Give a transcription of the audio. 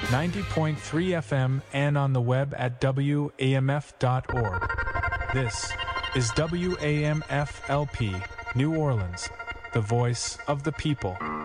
90.3 FM and on the web at WAMF.org. This is WAMF-LP, New Orleans, the voice of the people.